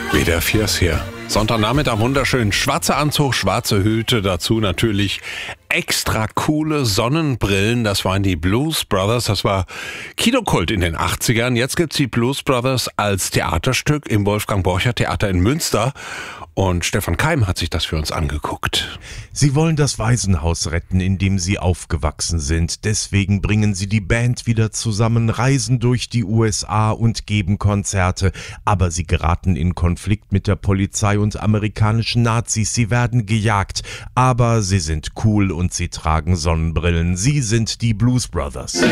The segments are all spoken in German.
WDR 4 ist hier. Sonntagnachmittag, wunderschön. Schwarzer Anzug, schwarze Hüte, dazu natürlich extra coole Sonnenbrillen. Das waren die Blues Brothers. Das war Kinokult in den 80ern. Jetzt gibt's die Blues Brothers als Theaterstück im Wolfgang-Borcher-Theater in Münster. Und Stefan Keim hat sich das für uns angeguckt. Sie wollen das Waisenhaus retten, in dem sie aufgewachsen sind. Deswegen bringen sie die Band wieder zusammen, reisen durch die USA und geben Konzerte. Aber sie geraten in Konflikt mit der Polizei und amerikanischen Nazis. Sie werden gejagt. Aber sie sind cool und sie tragen Sonnenbrillen. Sie sind die Blues Brothers.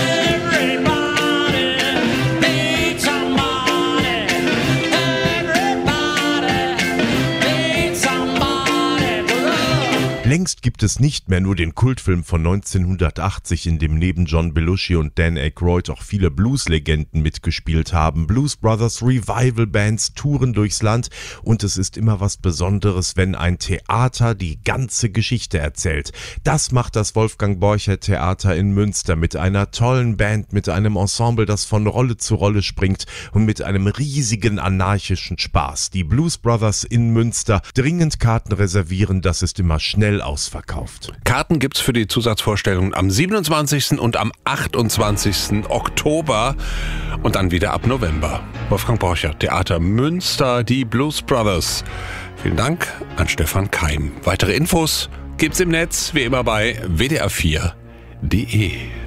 Längst gibt es nicht mehr nur den Kultfilm von 1980, in dem neben John Belushi und Dan Aykroyd auch viele Blues-Legenden mitgespielt haben. Blues Brothers Revival-Bands touren durchs Land und es ist immer was Besonderes, wenn ein Theater die ganze Geschichte erzählt. Das macht das Wolfgang-Borcher-Theater in Münster mit einer tollen Band, mit einem Ensemble, das von Rolle zu Rolle springt und mit einem riesigen anarchischen Spaß. Die Blues Brothers in Münster, dringend Karten reservieren, das ist immer schnell ausverkauft. Karten gibt's für die Zusatzvorstellungen am 27. und am 28. Oktober und dann wieder ab November. Wolfgang Borcher, Theater Münster, die Blues Brothers. Vielen Dank an Stefan Keim. Weitere Infos gibt's im Netz, wie immer bei wdr4.de.